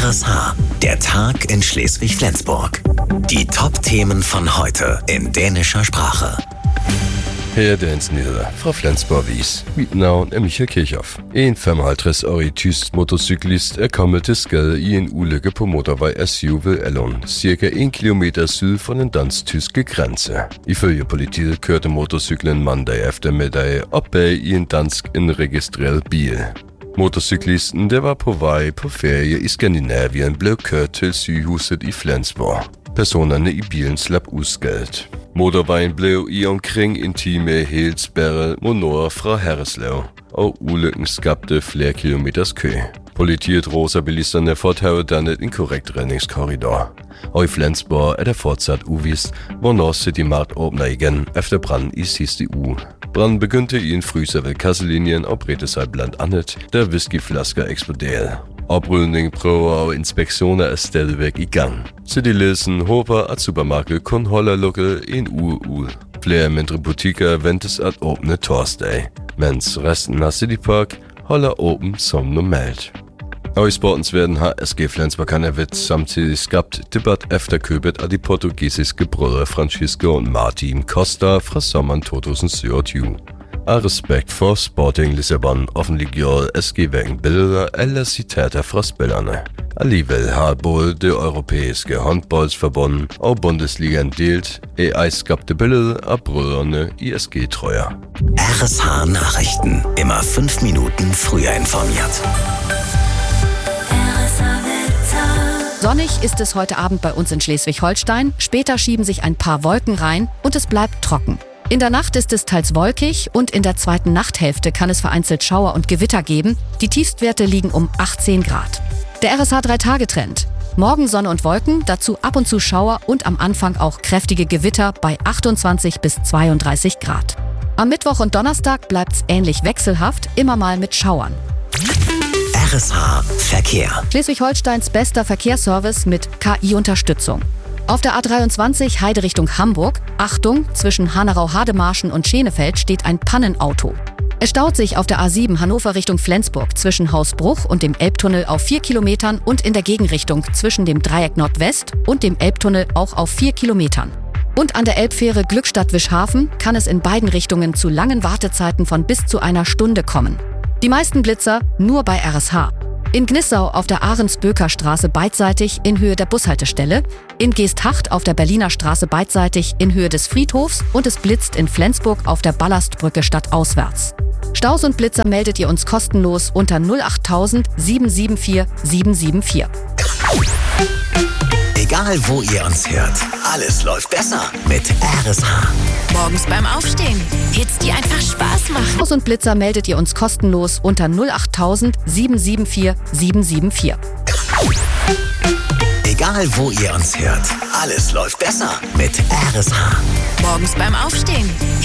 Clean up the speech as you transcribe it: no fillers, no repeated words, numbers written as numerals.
RSH, der Tag in Schleswig-Flensburg. Die Top-Themen von heute in dänischer Sprache. Her dagens nyheder fra Flensborg-Vis. Mit navn er Michael Kirchhoff. En 55-årig tysk motorcyklist er kommet til skade i en ulykke på motorvej S7 ved Ellon, cirka 1 kilometer syd for den dansk-tyske grænse. Ifølge politiet kørte motorcyklen mandag eftermiddag op bag i en dansk indregistreret bil. Motorcyklisten, der var på vej på ferie i Skandinavien, blev kørt til sygehuset i Flensborg. Personerne i bilen slap uskadet. Motorvejen blev i omkring en time helt spærret mod nord fra Herreslev, og ulykken skabte flere kilometers kø. Politiet roser bilisterne for at have dannet en korrekt redningskorridor. Og i Flensborg er det fortsat uvist, hvornår City Mart åbner igen efter branden i sidste uge. Branden begyndte i en fryser ved kasselinjen og bredte sig blandt andet, da whiskyflasker eksploderede. Oprydning, prøver og inspektioner er stadigvæk i gang. City-ledelsen håber, at supermarkedet kun holder lukket en uge ud. Flere mindre butikker ventes at åbne torsdag, mens resten af City Park holder åben som normalt. Og i sportens verden har SG Flensborg Carnavit samtidig skabt debat efter købet af de portugisiske brødre Francisco og Martin Costa fra sommeren 2027. Af respekt for Sporting Lissabon offentliggjorde SG hverken billeder eller citater fra spillerne. Alligevel har både det europæiske håndboldsforbund og Bundesligaen delt AI-skabte billeder af brødrene i SG-trøjer. RSH Nachrichten. Immer 5 Minuten früher informiert. Sonnig ist es heute Abend bei uns in Schleswig-Holstein. Später schieben sich ein paar Wolken rein und es bleibt trocken. In der Nacht ist es teils wolkig und in der zweiten Nachthälfte kann es vereinzelt Schauer und Gewitter geben. Die Tiefstwerte liegen um 18 Grad. Der RSH 3-Tage-Trend. Morgen Sonne und Wolken, dazu ab und zu Schauer und am Anfang auch kräftige Gewitter bei 28 bis 32 Grad. Am Mittwoch und Donnerstag bleibt's ähnlich wechselhaft, immer mal mit Schauern. RSH Verkehr. Schleswig-Holsteins bester Verkehrsservice mit KI-Unterstützung. Auf der A23 Heide Richtung Hamburg, Achtung, zwischen Hanau-Hademarschen und Schenefeld steht ein Pannenauto. Es staut sich auf der A7 Hannover Richtung Flensburg zwischen Hausbruch und dem Elbtunnel auf 4 Kilometern und in der Gegenrichtung zwischen dem Dreieck Nordwest und dem Elbtunnel auch auf 4 Kilometern. Und an der Elbfähre Glückstadt-Wischhafen kann es in beiden Richtungen zu langen Wartezeiten von bis zu einer Stunde kommen. Die meisten Blitzer nur bei RSH. In Gnissau auf der Ahrens-Böker-Straße beidseitig in Höhe der Bushaltestelle, in Geesthacht auf der Berliner Straße beidseitig in Höhe des Friedhofs und es blitzt in Flensburg auf der Ballastbrücke stadtauswärts. Staus und Blitzer meldet ihr uns kostenlos unter 08000 774 774. Egal wo ihr uns hört, alles läuft besser mit RSH. Morgens beim Aufstehen. Hits, die einfach Spaß machen. Staus und Blitzer meldet ihr uns kostenlos unter 08000 774 774. Egal wo ihr uns hört, alles läuft besser mit RSH. Morgens beim Aufstehen.